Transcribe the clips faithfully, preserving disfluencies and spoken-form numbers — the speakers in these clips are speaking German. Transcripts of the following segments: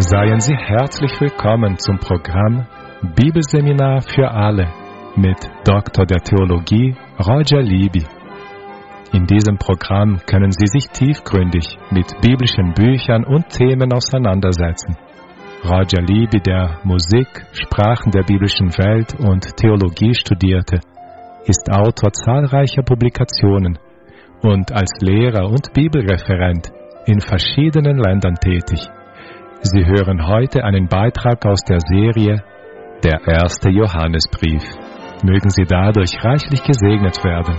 Seien Sie herzlich willkommen zum Programm Bibelseminar für alle mit Doktor der Theologie Roger Libby. In diesem Programm können Sie sich tiefgründig mit biblischen Büchern und Themen auseinandersetzen. Roger Libby, der Musik, Sprachen der biblischen Welt und Theologie studierte, ist Autor zahlreicher Publikationen und als Lehrer und Bibelreferent in verschiedenen Ländern tätig. Sie hören heute einen Beitrag aus der Serie Der erste Johannesbrief. Mögen Sie dadurch reichlich gesegnet werden.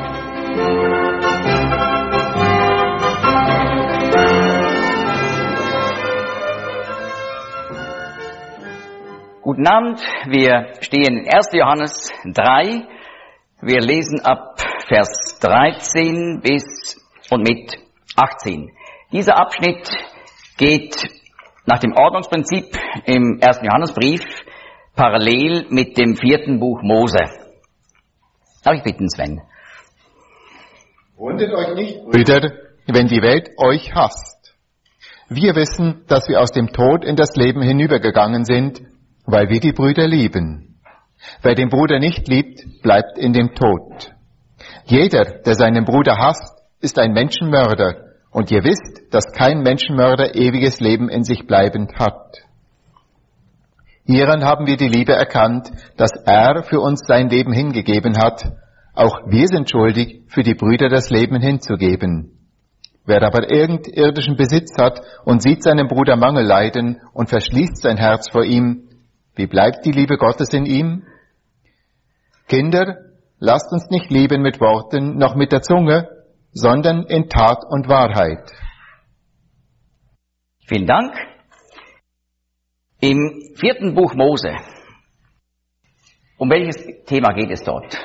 Guten Abend, wir stehen in erster Johannes drei. Wir lesen ab Vers dreizehn bis und mit achtzehn. Dieser Abschnitt geht nach dem Ordnungsprinzip im ersten Johannesbrief parallel mit dem vierten Buch Mose. Darf ich bitten, Sven? Wundert euch nicht, Brüder, wenn die Welt euch hasst. Wir wissen, dass wir aus dem Tod in das Leben hinübergegangen sind, weil wir die Brüder lieben. Wer den Bruder nicht liebt, bleibt in dem Tod. Jeder, der seinen Bruder hasst, ist ein Menschenmörder. Und ihr wisst, dass kein Menschenmörder ewiges Leben in sich bleibend hat. Hieran haben wir die Liebe erkannt, dass er für uns sein Leben hingegeben hat. Auch wir sind schuldig, für die Brüder das Leben hinzugeben. Wer aber irgend irdischen Besitz hat und sieht seinem Bruder Mangel leiden und verschließt sein Herz vor ihm, wie bleibt die Liebe Gottes in ihm? Kinder, lasst uns nicht lieben mit Worten, noch mit der Zunge, sondern in Tat und Wahrheit. Vielen Dank. Im vierten Buch Mose, um welches Thema geht es dort?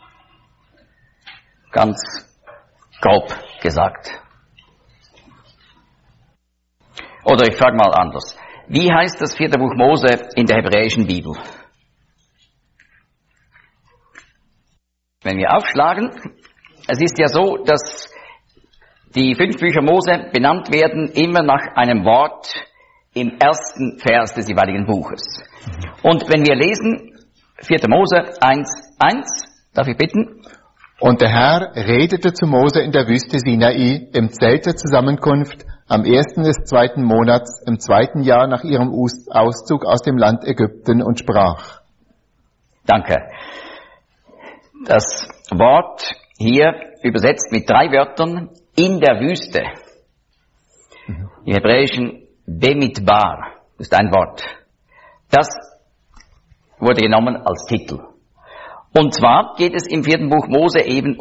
Ganz grob gesagt. Oder ich frage mal anders. Wie heißt das vierte Buch Mose in der hebräischen Bibel? Wenn wir aufschlagen, es ist ja so, dass die fünf Bücher Mose benannt werden immer nach einem Wort im ersten Vers des jeweiligen Buches. Und wenn wir lesen, vierter Mose eins eins, darf ich bitten? Und der Herr redete zu Mose in der Wüste Sinai im Zelt der Zusammenkunft am ersten des zweiten Monats im zweiten Jahr nach ihrem Auszug aus dem Land Ägypten und sprach. Danke. Das Wort hier übersetzt mit drei Wörtern in der Wüste. Im Hebräischen Bemidbar, das ist ein Wort. Das wurde genommen als Titel. Und zwar geht es im vierten Buch Mose eben